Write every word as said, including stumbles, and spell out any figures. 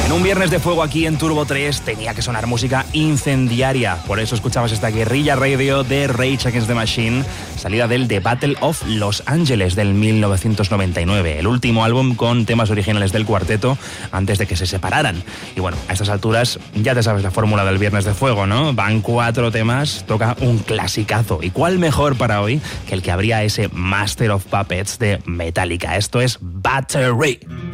En un viernes de fuego aquí en Turbo tres tenía que sonar música incendiaria. Por eso escuchabas esta Guerrilla Radio de Rage Against the Machine, salida del The Battle of Los Angeles del mil novecientos noventa y nueve, el último álbum con temas originales del cuarteto antes de que se separaran. Y bueno, a estas alturas ya te sabes la fórmula del viernes de fuego, ¿no? Van cuatro temas, toca un clasicazo. ¿Y cuál mejor para hoy que el que abría ese Master of Puppets de Metallica? Esto es Battery.